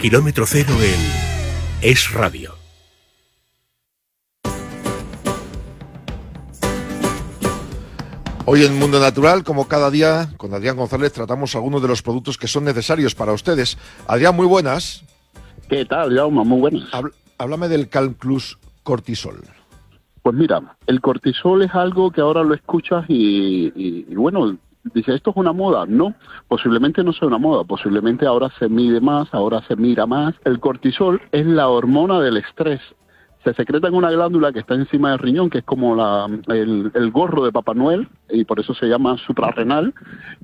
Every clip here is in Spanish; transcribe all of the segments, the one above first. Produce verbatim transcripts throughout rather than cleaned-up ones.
Kilómetro cero en Es Radio. Hoy en Mundo Natural, como cada día, con Adrián González tratamos algunos de los productos que son necesarios para ustedes. Adrián, muy buenas. ¿Qué tal, Jaume? Muy buenas. Habl- háblame del Calplus Cortisol. Pues mira, el cortisol es algo que ahora lo escuchas y, y, y bueno, dice, ¿esto es una moda? No, posiblemente no sea una moda, posiblemente ahora se mide más, ahora se mira más. El cortisol es la hormona del estrés. Se secreta en una glándula que está encima del riñón, que es como la, el, el gorro de Papá Noel, y por eso se llama suprarrenal,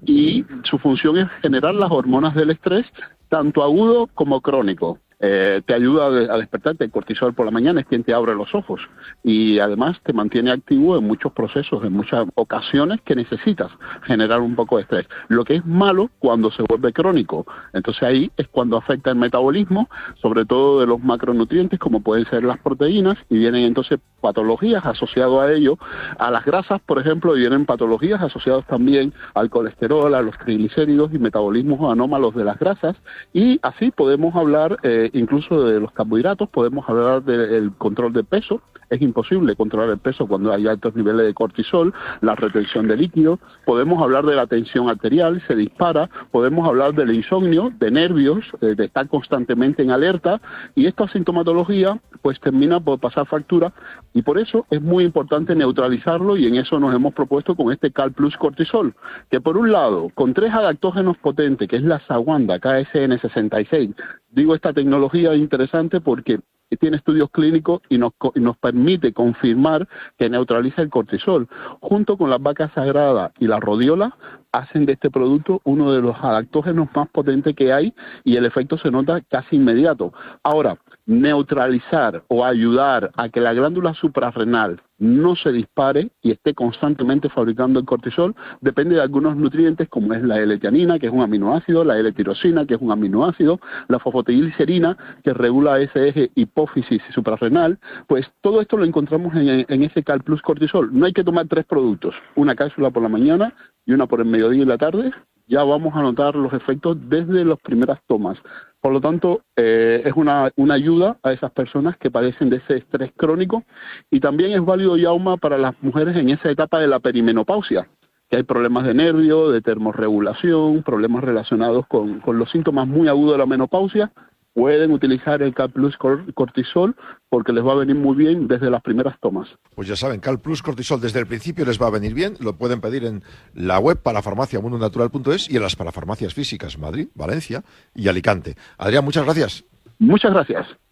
y su función es generar las hormonas del estrés, tanto agudo como crónico. Eh, te ayuda a despertarte. El cortisol por la mañana es quien te abre los ojos y además te mantiene activo en muchos procesos, en muchas ocasiones que necesitas generar un poco de estrés. Lo que es malo cuando se vuelve crónico. Entonces ahí es cuando afecta el metabolismo, sobre todo de los macronutrientes como pueden ser las proteínas, y vienen entonces patologías asociadas a ello, a las grasas, por ejemplo, y vienen patologías asociadas también al colesterol, a los triglicéridos y metabolismos anómalos de las grasas, y así podemos hablar eh, incluso de los carbohidratos, podemos hablar del control de peso. Es imposible controlar el peso cuando hay altos niveles de cortisol, la retención de líquido. Podemos hablar de la tensión arterial, se dispara. Podemos hablar del insomnio, de nervios, de estar constantemente en alerta. Y esta sintomatología pues termina por pasar factura. Y por eso es muy importante neutralizarlo, y en eso nos hemos propuesto con este Calplus Cortisol, que por un lado, con tres adaptógenos potentes, que es la Sawanda K S N sesenta y seis, digo esta tecnología es interesante porque tiene estudios clínicos y nos, y nos permite confirmar que neutraliza el cortisol. Junto con la vaca sagrada y la rodiola, hacen de este producto uno de los adaptógenos más potentes que hay, y el efecto se nota casi inmediato. Ahora, neutralizar o ayudar a que la glándula suprarrenal no se dispare y esté constantemente fabricando el cortisol depende de algunos nutrientes, como es la L-tianina, que es un aminoácido, la L-tirosina, que es un aminoácido, la fosfotiglicerina, que regula ese eje hipófisis suprarrenal. Pues todo esto lo encontramos en, en ese Calplus Cortisol. No hay que tomar tres productos, una cápsula por la mañana y una por el mediodía y la tarde. Ya vamos a notar los efectos desde las primeras tomas. Por lo tanto, eh, es una, una ayuda a esas personas que padecen de ese estrés crónico, y también es válido, Yauma, para las mujeres en esa etapa de la perimenopausia, que hay problemas de nervio, de termorregulación, problemas relacionados con, con los síntomas muy agudos de la menopausia. Pueden utilizar el Calplus Cortisol porque les va a venir muy bien desde las primeras tomas. Pues ya saben, Calplus Cortisol desde el principio les va a venir bien. Lo pueden pedir en la web parafarmacia mundo natural punto es y en las parafarmacias físicas Madrid, Valencia y Alicante. Adrián, muchas gracias. Muchas gracias.